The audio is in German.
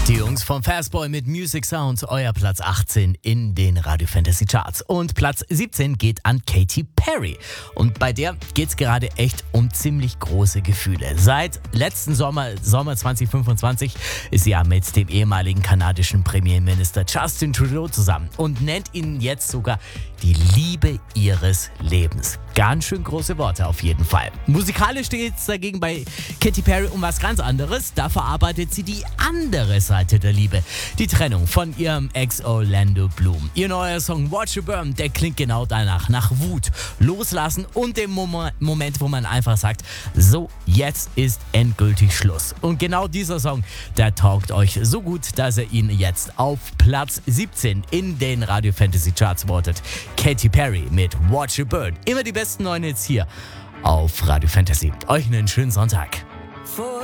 Die Jungs vom Fastboy mit Music Sound, euer Platz 18 in den Radio Fantasy Charts. Und Platz 17 geht an Katy Perry. Und bei der geht's gerade echt um ziemlich große Gefühle. Seit letzten Sommer 2025 ist sie ja mit dem ehemaligen kanadischen Premierminister Justin Trudeau zusammen und nennt ihn jetzt sogar die Liebe ihres Lebens. Ganz schön große Worte auf jeden Fall. Musikalisch steht es dagegen bei Katy Perry um was ganz anderes. Da verarbeitet sie die andere Seite der Liebe. Die Trennung von ihrem Ex Orlando Bloom. Ihr neuer Song Watch You Burn, der klingt genau danach. Nach Wut, Loslassen und dem Moment, wo man einfach sagt, so, jetzt ist endgültig Schluss. Und genau dieser Song, der taugt euch so gut, dass er ihn jetzt auf Platz 17 in den Radio Fantasy Charts votet. Katy Perry mit Watch You Burn. Immer die besten neuen Hits hier auf Radio Fantasy. Euch einen schönen Sonntag.